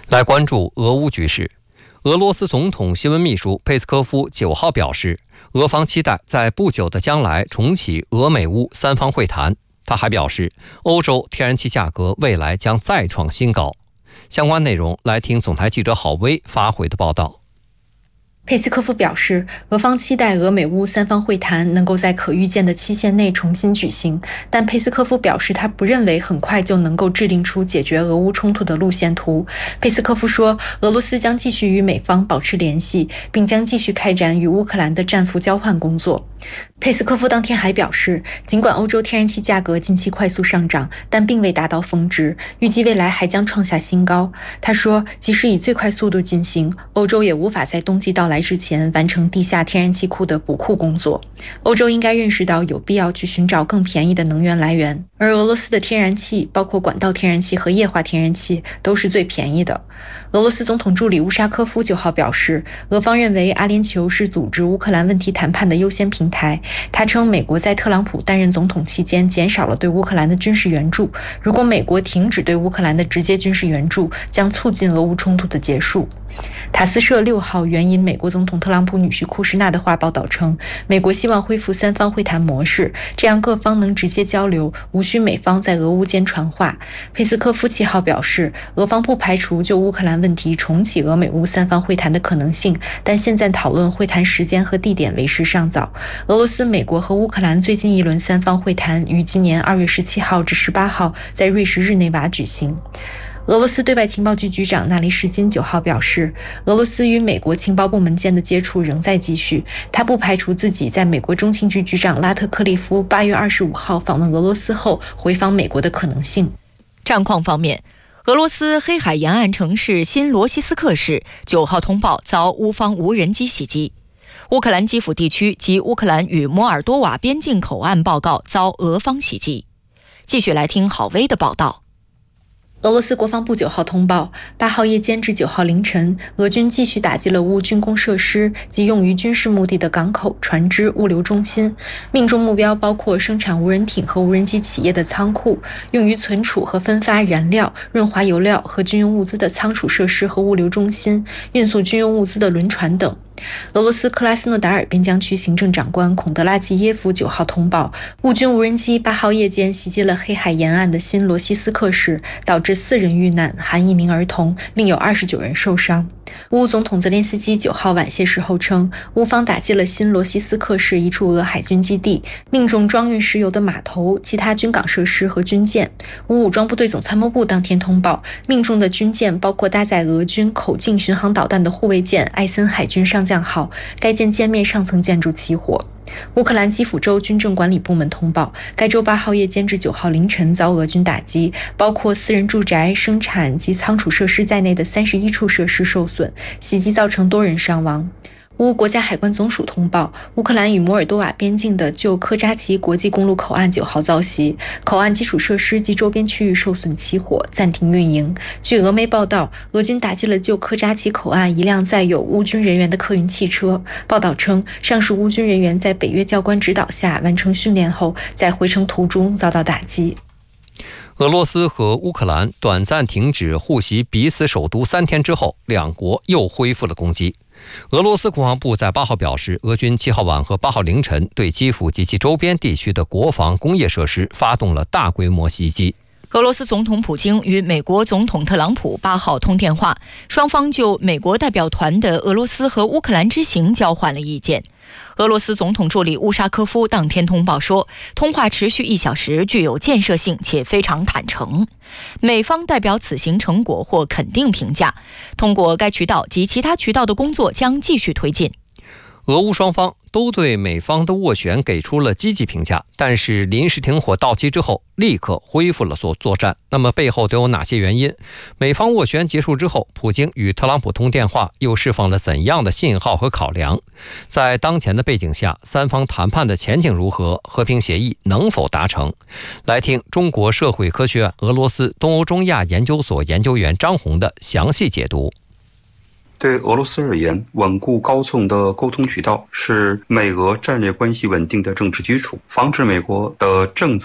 来关注俄乌局势。俄罗斯总统新闻秘书佩斯科夫9号表示，俄方期待在不久的将来重启俄美乌三方会谈。他还表示，欧洲天然气价格未来将再创新高。相关内容来听总台记者郝薇发回的报道。 佩斯科夫表示，俄方期待俄美乌三方会谈能够在可预见的期限内重新举行，但佩斯科夫表示，他不认为很快就能够制定出解决俄乌冲突的路线图。佩斯科夫说，俄罗斯将继续与美方保持联系，并将继续开展与乌克兰的战俘交换工作。佩斯科夫当天还表示，尽管欧洲天然气价格近期快速上涨，但并未达到峰值，预计未来还将创下新高。他说，即使以最快速度进行，欧洲也无法在冬季到来之前完成地下天然气库的补库工作。欧洲应该认识到有必要去寻找更便宜的能源来源，而俄罗斯的天然气，包括管道天然气和液化天然气，都是最便宜的。俄罗斯总统助理乌沙科夫9号表示，俄方认为阿联酋是组织乌克兰问题谈判的优先平台。他称，美国在特朗普担任总统期间减少了对乌克兰的军事援助，如果美国停止对乌克兰的直接军事援助，将促进俄乌冲突的结束。塔斯社6号援引美国总统特朗普女婿库什纳的话报道称，美国希望恢复三方会谈模式，这样各方能直接交流，无需美方在俄乌间传话。佩斯科夫7号表示，俄方不排除就乌克兰问题重启俄美乌三方会谈的可能性，但现在讨论会谈时间和地点为时尚早。俄罗斯、美国和乌克兰最近一轮三方会谈于今年2月17号至18号在瑞士日内瓦举行。俄罗斯对外情报局局长纳里什金9号表示，俄罗斯与美国情报部门间的接触仍在继续，他不排除自己在美国中情局局长拉特克利夫8月25号访问俄罗斯后回访美国的可能性。 战况方面，俄罗斯黑海沿岸城市新罗西斯克市9号通报遭乌方无人机袭击。乌克兰基辅地区及乌克兰与摩尔多瓦边境口岸报告遭俄方袭击。继续来听郝薇的报道。 俄罗斯国防部9号通报，8号夜间至9号凌晨，俄军继续打击了乌军工设施及用于军事目的的港口、船只、物流中心，命中目标包括生产无人艇和无人机企业的仓库，用于存储和分发燃料、润滑油料和军用物资的仓储设施和物流中心，运送军用物资的轮船等。俄罗斯克拉斯诺达尔边疆区行政长官孔德拉季耶夫9号通报，乌军无人机8号夜间袭击了黑海沿岸的新罗西斯克市，导致4人遇难，含1名儿童，另有29人受伤。乌总统泽连斯基9号晚些时候称，乌方打击了新罗西斯克市一处俄海军基地，命中装运石油的码头、其他军港设施和军舰。乌武装部队总参谋部当天通报，命中的军舰包括搭载俄军口径巡航导弹的护卫舰艾森海军上将号，该舰舰面上层建筑起火。乌克兰基辅州军政管理部门通报，该州8号夜间至9号凌晨遭俄军打击，包括私人住宅、生产及仓储设施在内的31处设施受损，袭击造成多人伤亡。乌国家海关总署通报，乌克兰与摩尔多瓦边境的旧科扎奇国际公路口岸9号遭袭，口岸基础设施及周边区域受损起火，暂停运营。据俄媒报道，俄军打击了旧科扎奇口岸一辆载有乌军人员的客运汽车。报道称，上述乌军人员在北约教官指导下完成训练后，在回程途中遭到打击。 俄罗斯和乌克兰短暂停止互袭彼此首都3天之后，两国又恢复了攻击。俄罗斯国防部在8号表示，俄军7号晚和8号凌晨对基辅及其周边地区的国防工业设施发动了大规模袭击。 俄罗斯总统普京与美国总统特朗普8号通电话，双方就美国代表团的俄罗斯和乌克兰之行交换了意见。俄罗斯总统助理乌沙科夫当天通报说，通话持续1小时，具有建设性且非常坦诚。美方代表此行成果或肯定评价，通过该渠道及其他渠道的工作将继续推进。 俄乌双方都对美方的斡旋给出了积极评价，但是临时停火到期之后立刻恢复了作战。那么背后都有哪些原因？美方斡旋结束之后，普京与特朗普通电话又释放了怎样的信号和考量？在当前的背景下，三方谈判的前景如何？和平协议能否达成？来听中国社会科学院俄罗斯东欧中亚研究所研究员张红的详细解读。 对俄罗斯而言，稳固高层的沟通渠道是美俄战略关系稳定的政治基础，防止美国的政策